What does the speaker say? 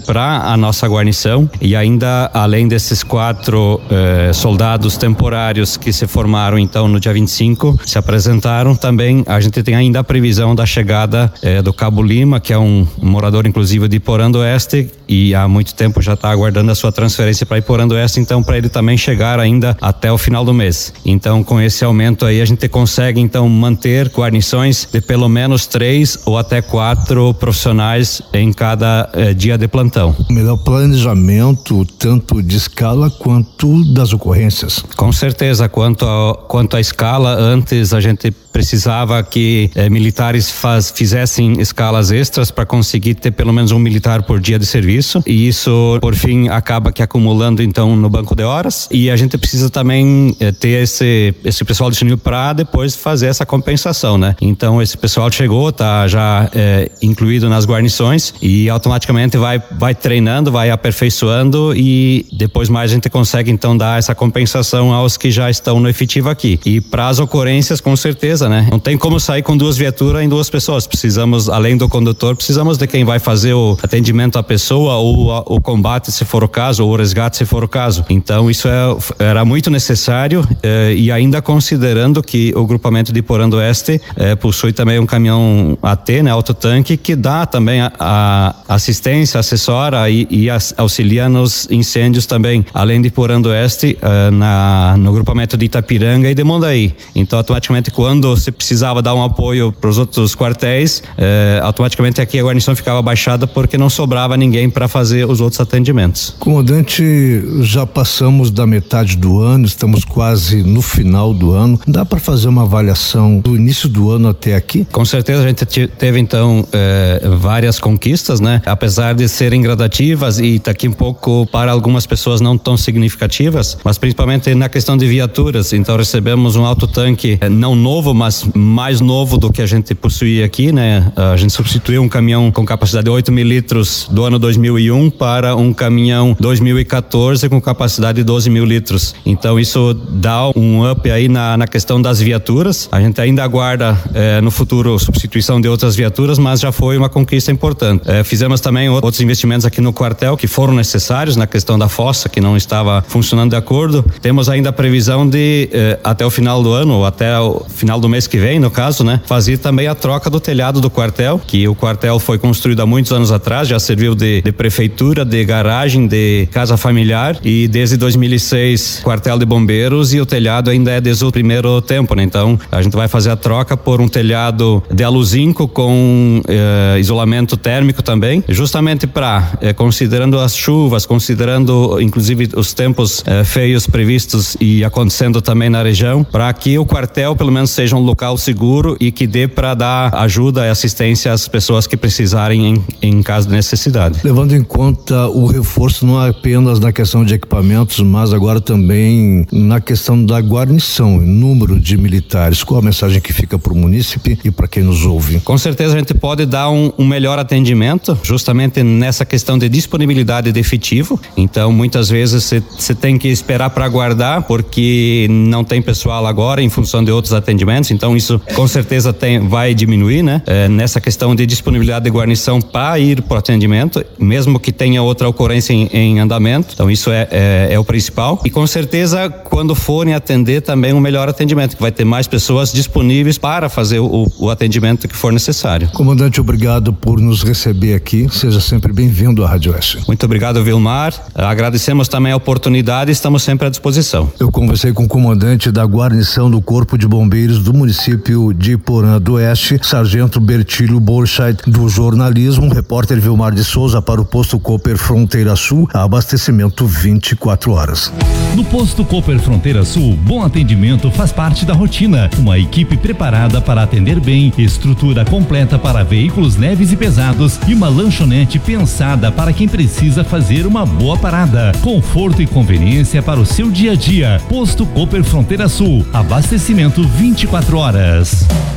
para a nossa guarnição, e ainda além desses 4 soldados temporários que se formaram então no dia 25, se apresentaram também, a gente tem ainda a previsão da chegada do Cabo Lima, que é um morador inclusive de Iporã do Oeste, e há muito tempo já está aguardando a sua transferência para Iporã do Oeste, então para ele também chegar ainda até o final do mês. Então com esse aumento aí a gente consegue então manter guarnições de pelo menos 3 ou até 4 profissionais em cada dia de plantão. Melhor planejamento tanto de escala quanto das ocorrências. Com certeza, quanto à escala, antes a gente precisava que militares fizessem escalas extras para conseguir ter pelo menos um militar por dia de serviço, e isso por fim acaba que acumulando então no banco de horas, e a gente precisa também ter esse pessoal disponível para depois fazer essa compensação, né? Então esse pessoal chegou, tá já incluído nas guarnições, e automaticamente vai treinando, vai aperfeiçoando, e depois mais a gente consegue então dar essa compensação aos que já estão no efetivo aqui. E para as ocorrências, com certeza, né? Não tem como sair com 2 viaturas em 2 pessoas. Precisamos, além do condutor, precisamos de quem vai fazer o atendimento à pessoa, ou o combate, se for o caso, ou o resgate, se for o caso. Então isso era muito necessário, e ainda considerando que o grupamento de Iporã do Oeste possui também um caminhão AT, né, autotanque, que dá também a assistência, assessora e auxilia nos incêndios também, além de Iporã do Oeste, no grupamento de Itapiranga e de Mondaí. Então automaticamente, quando se precisava dar um apoio para os outros quartéis, automaticamente aqui a guarnição ficava baixada porque não sobrava ninguém para fazer os outros atendimentos. Comandante, já passamos da metade do ano, estamos quase no final do ano. Dá para fazer uma avaliação do início do ano até aqui? Com certeza a gente teve então várias conquistas, né? Apesar de serem gradativas e daqui um pouco para algumas pessoas não tão significativas, mas principalmente na questão de viaturas. Então recebemos um autotanque não novo, mas mais novo do que a gente possuía aqui, né? A gente substituiu um caminhão com capacidade de 8 mil litros do ano 2001 para um caminhão 2014 com capacidade de 12 mil litros. Então isso dá um up aí na questão das viaturas. A gente ainda aguarda no futuro substituição de outras viaturas, mas já foi uma conquista importante. Fizemos também outros investimentos aqui no quartel que foram necessários na questão da fossa, que não estava funcionando de acordo. Temos ainda a previsão de até o final do ano, ou até o final do mês que vem, no caso, né, fazer também a troca do telhado do quartel, que o quartel foi construído há muitos anos atrás, já serviu de prefeitura, de garagem, de casa familiar, e desde 2006 quartel de bombeiros, e o telhado ainda é desde o primeiro tempo, né? Então a gente vai fazer a troca por um telhado de aluzinco com isolamento térmico também, justamente para, considerando as chuvas, considerando inclusive os tempos feios previstos e acontecendo também na região, para que o quartel pelo menos seja um local seguro e que dê para dar ajuda e assistência às pessoas que precisarem em caso de necessidade. Levando em conta o reforço não apenas na questão de equipamentos, mas agora também na questão da guarnição, número de militares, qual a mensagem que fica para o munícipe e para quem nos ouve? Com certeza a gente pode dar um melhor atendimento justamente nessa questão de disponibilidade de efetivo. Então muitas vezes você tem que esperar para aguardar porque não tem pessoal agora em função de outros atendimentos, então isso com certeza vai diminuir, né? Nessa questão de disponibilidade de guarnição para ir para o atendimento, mesmo que tenha outra ocorrência em andamento, então isso é o principal, e com certeza quando forem atender também um melhor atendimento, que vai ter mais pessoas disponíveis para fazer o atendimento que for necessário. Comandante, obrigado por nos receber aqui, seja sempre bem-vindo à Rádio Oeste. Muito obrigado, Vilmar, agradecemos também a oportunidade e estamos sempre à disposição. Eu conversei com o comandante da guarnição do Corpo de Bombeiros do município de Iporã do Oeste, Sargento Bertílio Borchardt, do jornalismo, repórter Vilmar de Souza para o Posto Cooper Fronteira Sul, abastecimento 24 horas. No Posto Cooper Fronteira Sul, bom atendimento faz parte da rotina. Uma equipe preparada para atender bem, estrutura completa para veículos leves e pesados e uma lanchonete pensada para quem precisa fazer uma boa parada. Conforto e conveniência para o seu dia a dia. Posto Cooper Fronteira Sul, abastecimento 24 horas.